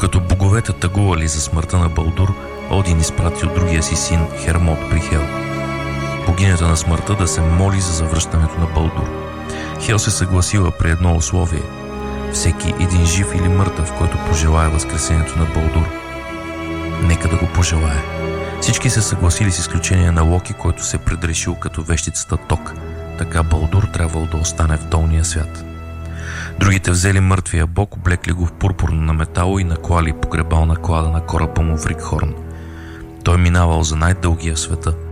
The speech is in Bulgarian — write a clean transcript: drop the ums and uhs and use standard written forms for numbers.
Докато боговете тъгували за смъртта на Балдур, Один изпрати от другия си син Хермот при Хел, богинята на смъртта, да се моли за завръщането на Балдур. Хел се съгласила при едно условие: всеки един жив или мъртъв, който пожелае възкресението на Балдур, нека да го пожелае. Всички се съгласили с изключение на Локи, който се предрешил като вещицата Ток. Така Балдур трябвало да остане в долния свят. Другите взели мъртвия бог, облекли го в пурпурно на метало и наклали погребална клада на кораба му в Рикхорн. Той минавал за най-дългия в света.